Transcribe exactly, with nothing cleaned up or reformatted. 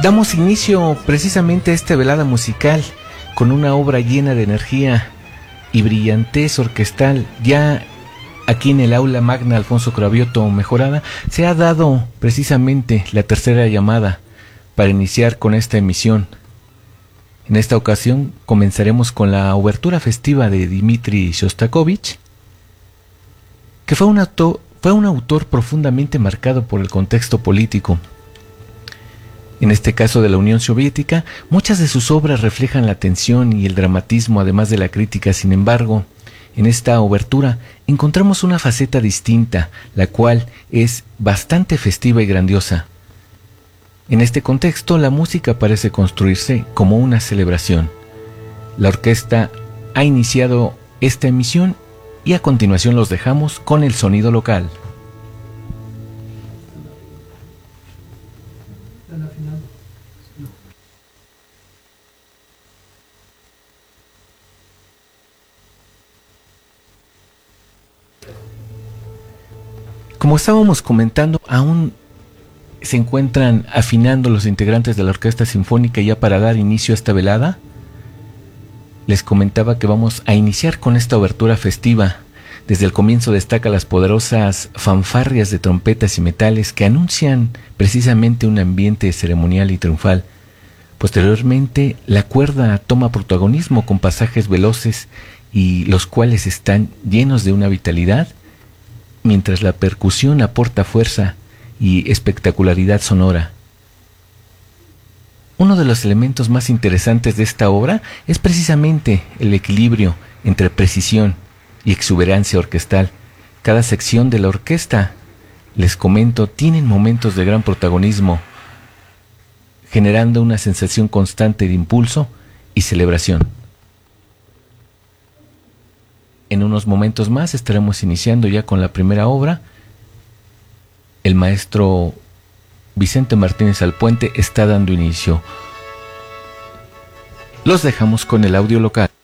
Damos inicio precisamente a esta velada musical con una obra llena de energía y brillantez orquestal. Ya aquí en el aula magna Alfonso Cravioto Mejorada se ha dado precisamente la tercera llamada para iniciar con esta emisión. En esta ocasión comenzaremos con la obertura festiva de Dmitri Shostakovich, que fue un autor, fue un autor profundamente marcado por el contexto político. En este caso de la Unión Soviética, muchas de sus obras reflejan la tensión y el dramatismo, además de la crítica. Sin embargo, en esta obertura encontramos una faceta distinta, la cual es bastante festiva y grandiosa. En este contexto, la música parece construirse como una celebración. La orquesta ha iniciado esta emisión y a continuación los dejamos con el sonido local. Como estábamos comentando, aún se encuentran afinando los integrantes de la Orquesta Sinfónica ya para dar inicio a esta velada. Les comentaba que vamos a iniciar con esta obertura festiva. Desde el comienzo destaca las poderosas fanfarrias de trompetas y metales que anuncian precisamente un ambiente ceremonial y triunfal. Posteriormente, la cuerda toma protagonismo con pasajes veloces y los cuales están llenos de una vitalidad, mientras la percusión aporta fuerza y espectacularidad sonora. Uno de los elementos más interesantes de esta obra es precisamente el equilibrio entre precisión y exuberancia orquestal. Cada sección de la orquesta, les comento, tienen momentos de gran protagonismo, generando una sensación constante de impulso y celebración. En unos momentos más estaremos iniciando ya con la primera obra. El maestro Vicente Martínez Alpuente está dando inicio. Los dejamos con el audio local.